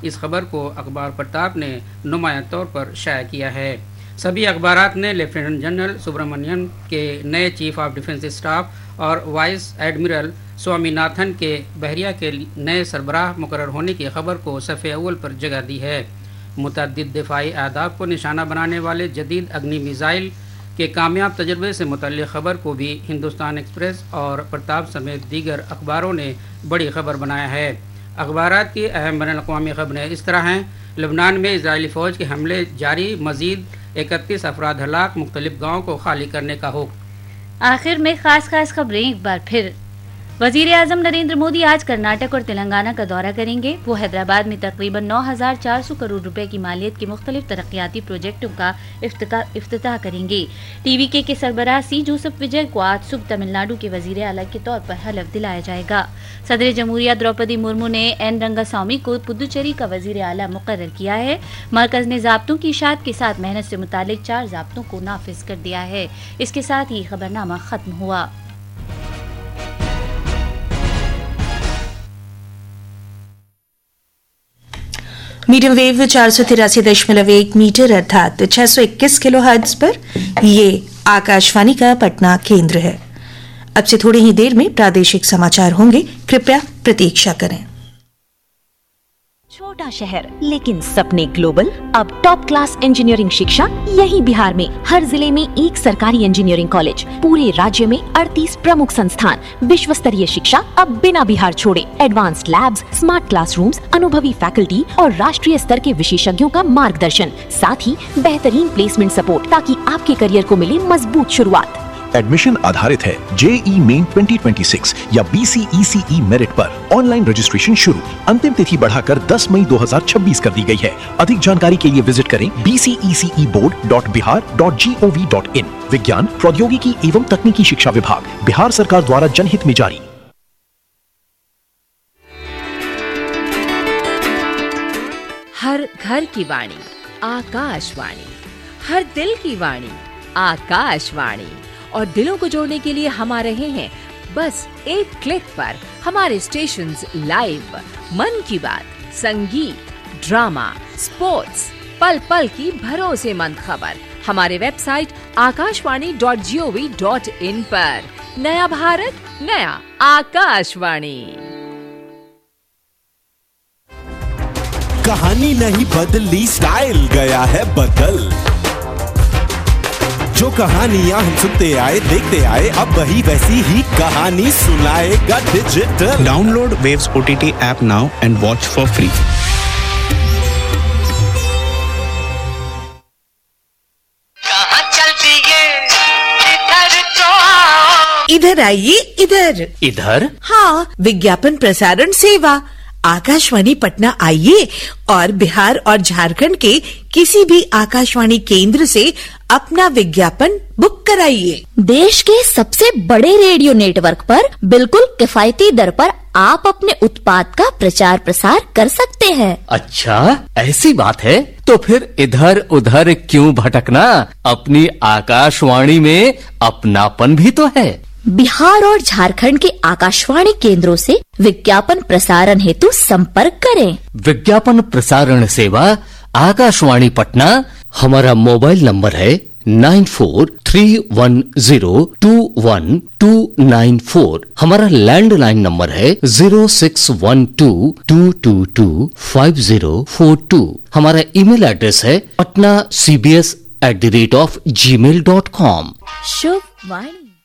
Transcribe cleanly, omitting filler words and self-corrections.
इस खबर को अखबार प्रताप ने नुमायां तौर पर शाया किया है। सभी अखबारात ने लेफ्टिनेंट जनरल सुब्रमण्यन के नए चीफ ऑफ डिफेंस स्टाफ और वाइस एडमिरल स्वामीनाथन के बहरिया के नए सरबराह मुकर्रर होने की खबर को सफ़े अव्वल पर जगह दी है। मुतअद्दिद दिफाई अहदाफ को निशाना बनाने वाले जदीद अग्नि मिसाइल के कामयाब तजर्बे से मुतल्लिक़ खबर को भी हिंदुस्तान एक्सप्रेस और प्रताप समेत दीगर अखबारों ने बड़ी खबर बनाया है। अखबारात की अहम बैनुल-अक़वामी खबरें इस तरह हैं। लबनान में इजरायली फ़ौज के हमले जारी, मज़ीद 31 अफराद हलाक, मुख्तलिफ गाँव को खाली करने का हुक्म। आखिर में खास खबरें एक बार फिर। वजीर आजम नरेंद्र मोदी आज कर्नाटक और तेलंगाना का दौरा करेंगे। वो हैदराबाद में तकरीबन 9,400 करोड़ रुपए की मालियत के मुख्तलिफ तरक्याती प्रोजेक्टों का इफ्तिताह करेंगे। टीवीके के सरबराह सी जोसेफ विजय को आज सुबह तमिलनाडु के वजीर आला के तौर पर हलफ दिलाया जाएगा। सदर जमहूरिया द्रौपदी मुर्मू ने एन रंगास्वामी को पुदुचेरी का वजीर आला मुकर्रर किया है। मरकज ने ज़ाब्तों की इशाअत के साथ मेहनत से मुतालिक 4 ज़ाब्तों को नाफिज कर दिया है। इसके साथ ही खबरनामा खत्म हुआ। मीडियम वेव 483.1 मीटर अर्थात 621 किलोहर्ट्ज पर ये आकाशवाणी का पटना केंद्र है। अब से थोड़ी ही देर में प्रादेशिक समाचार होंगे, कृपया प्रतीक्षा करें। छोटा शहर लेकिन सपने ग्लोबल। अब टॉप क्लास इंजीनियरिंग शिक्षा यही बिहार में। हर जिले में एक सरकारी इंजीनियरिंग कॉलेज, पूरे राज्य में 38 प्रमुख संस्थान, विश्व स्तरीय शिक्षा अब बिना बिहार छोड़े। एडवांस्ड लैब्स, स्मार्ट क्लासरूम्स, अनुभवी फैकल्टी और राष्ट्रीय स्तर के विशेषज्ञों का मार्गदर्शन, साथ ही बेहतरीन प्लेसमेंट सपोर्ट, ताकि आपके करियर को मिले मजबूत शुरुआत। एडमिशन आधारित है जेईई मेन 2026 या BCECE मेरिट पर। ऑनलाइन रजिस्ट्रेशन शुरू। अंतिम तिथि बढ़ाकर 10 मई 2026 कर दी गई है। अधिक जानकारी के लिए विजिट करें bceceboard.bihar.gov.in। विज्ञान, प्रौद्योगिकी एवं तकनीकी शिक्षा विभाग, बिहार सरकार द्वारा जनहित में जारी। हर घर की वाणी आकाशवाणी, हर दिल की वाणी आकाशवाणी। और दिलों को जोड़ने के लिए हम आ रहे हैं बस एक क्लिक पर। हमारे स्टेशंस लाइव, मन की बात, संगीत, ड्रामा, स्पोर्ट्स, पल पल की भरोसेमंद खबर हमारे वेबसाइट akashwani.gov.in पर। नया भारत, नया आकाशवाणी। कहानी नहीं बदली, स्टाइल गया है बदल। जो कहानियां हम सुनते आए, देखते आए, अब वही वैसी ही कहानी सुनाएगा digital. Download waves OTT app now and watch for free. कहाँ चल दिए, इधर तो आओ। इधर आइए, इधर। इधर? हाँ, विज्ञापन प्रसारण सेवा आकाशवाणी पटना आइए और बिहार और झारखंड के किसी भी आकाशवाणी केंद्र से अपना विज्ञापन बुक कराइए। देश के सबसे बड़े रेडियो नेटवर्क पर बिल्कुल किफायती दर पर आप अपने उत्पाद का प्रचार प्रसार कर सकते हैं। अच्छा, ऐसी बात है तो फिर इधर उधर क्यों भटकना, अपनी आकाशवाणी में अपनापन भी तो है। बिहार और झारखंड के आकाशवाणी केंद्रों से विज्ञापन प्रसारण हेतु संपर्क करें। विज्ञापन प्रसारण सेवा आकाशवाणी पटना। हमारा मोबाइल नंबर है 9431021294। हमारा लैंडलाइन नंबर है 0612225042। हमारा ईमेल एड्रेस है patnacbs@gmail.com। शुभ वाणी।